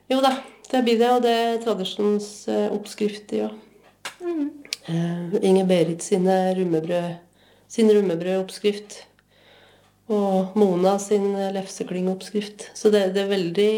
Jo da, det blir det, og det tradisjonens oppskrift, ja. Inger-Berit sin rummebrødoppskrift, og Mona sin lefseklingoppskrift. Så det veldig,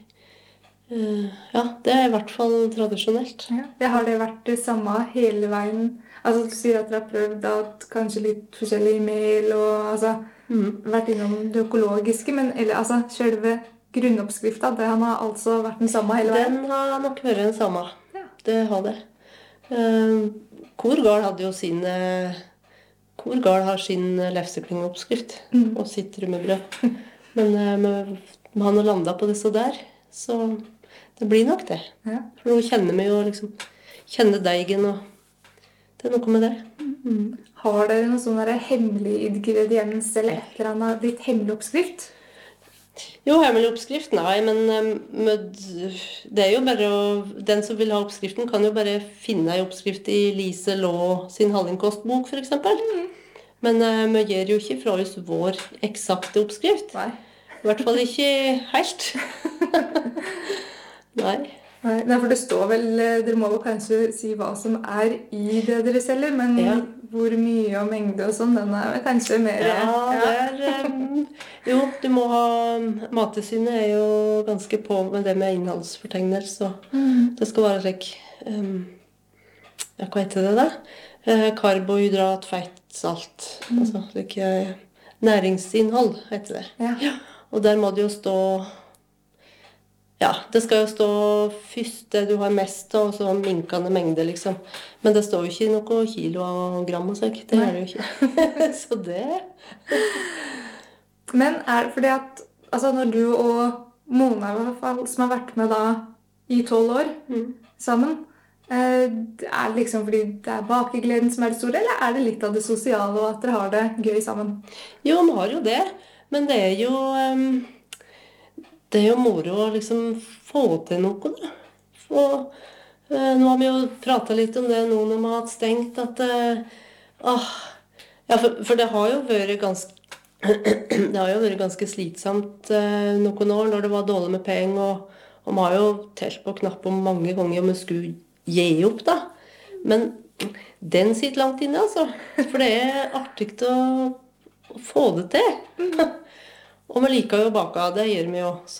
ja, det i hvert fall tradisjonelt. Ja. Det har det vært det samme hele veien? Altså, du sier at dere har prøvd at kanskje litt forskjellig mel og altså, vært innom det økologiske, men eller, altså, selve grunnoppskrifta, det har altså vært den samme hele veien? Den har nok vært den samme. Ja. Det har det. Korgard hadde jo Korgard har sin lefseklingoppskrift og sitt rummebrød. Men vi har nå landet på disse der, så det blir nok det. Ja. For nå kjenner vi jo liksom, kjenner deigen, og det noe med det. Har dere noen sånne hemmelig ingrediens eller et eller annet, litt hemmelig oppskrift? Jo, hemmelig oppskrift, nei, men det jo bare den som vil ha oppskriften kan jo bare finne en oppskrift i Lise Laa sin Hallingkostbok, for eksempel. Men vi gjør jo ikke fra oss vår eksakte oppskrift. Nei. I hvert fall ikke helt. Nei. Nei, for det står vel, dere må jo kanskje si hva som i det dere selger, men Ja. hvor mye og mengde og sånn, den vel kanskje mer... Ja, jo, du må ha... Mattilsynet jo ganske på med det med innholdsfortegnelse, så det skal være slik... ja, hva heter det da? Karbohydrat, fett, salt. Altså, slik, næringsinnhold heter det. Ja. Og der må det jo stå... Ja, det skal jo stå først det du har mest av, og så minkende mengde, liksom. Men det står jo ikke noe kilo og gram og sånt. Det det jo ikke. Så det... Men det fordi at, altså når du og Mona i hvert fall, som har vært med da i 12 år sammen, det liksom fordi det bakegleden som det store, eller det litt av det sosiale og at dere har det gøy sammen? Jo, vi har jo det, men det jo moro å liksom få til noe, da. Nå har vi jo pratet litt om det nå når vi har hatt stengt, at ja, for det har jo vært ganske slitsomt noen år når det var dårlig med penger, og vi har jo telt på knappen mange ganger om vi skulle gi opp, da. Men den sitter langt inne, altså. For det artig å få det til. Og vi liker jo å bake, det gjør vi jo. Så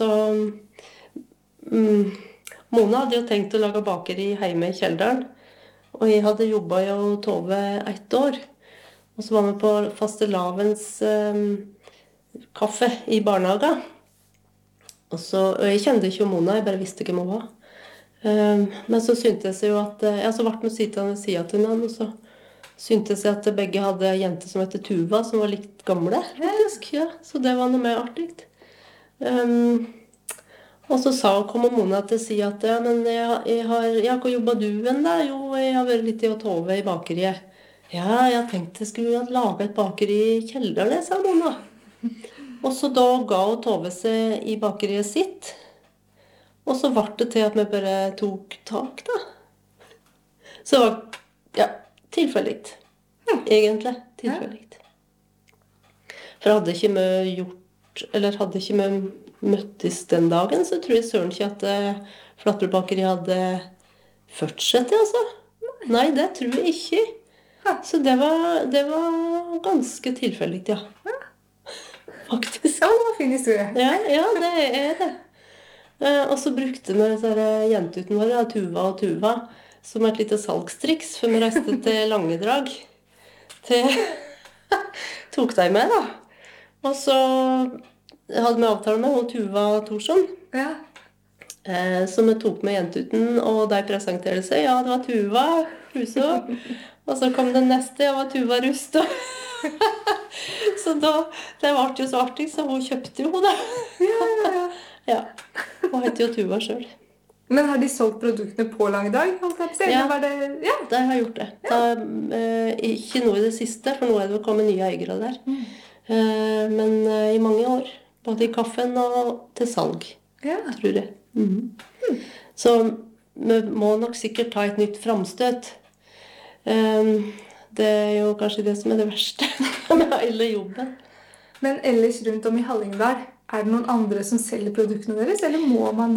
Mona hadde jo tenkt å lage bakeri hjemme i Kjelderen. Og jeg hadde jobbet i Tove 1 år. Og så var vi på fastelavns kaffe i barnehagen. Og jeg kjente ikke Mona, jeg bare visste hvem hun var. Men så syntes jeg jo at... Ja, så ble vi sittende siden til henne, og så syntes jeg at begge hadde jenter som heter Tuva, som var litt gamle, faktisk. Ja, så det var noe mer artig. Og så kom Mona til å si at ja, men hva jobbet du enn da? Jo, jeg har vært litt i Tove i bakeriet. Ja, jeg tenkte jeg skulle lage et bakeri i Kjelderen, sa Mona. Og så da ga Tove seg i bakeriet sitt. Og så ble det til at vi bare tok tak, da. Så det var, ja, tilfeldig. Egentlig tilfeldig. For hadde ikke vi møttes den dagen, så tror jeg søren ikke at Flatbrødbakeriet hadde fortsatt, altså. Nei, det tror jeg ikke. Så det var ganske tilfeldig, ja. Faktisk. Ja, det var en fin historie. Ja, det det. Og så brukte vi jentuten våre, Tuva og Tuva, som et lite salgstriks, for vi reiste til Langedrag. Tok deg med, da. Og så hadde vi avtale med Tuva Thorsson. Ja. Så vi tok med jentuten, og de presenterte seg. Ja, det var Tuva Huso. Og så kom den neste, og det var Tuva Rust. Så da, det ble jo så artig, så hun kjøpte jo det. Ja. Hun heter jo Tuva selv. Men har de solgt produktene på Langedrag? Ja, ja, de har gjort det. Ikke noe i det siste, for nå det vel kommet nye eiere der. Men i mange år, både i kaffen og til salg, tror jeg. Så vi må nok sikkert ta et nytt framstøt. Det jo kanskje det som det verste med hele jobben. Men ellers rundt om i Hallingdal, det noen andre som selger produktene deres, eller må man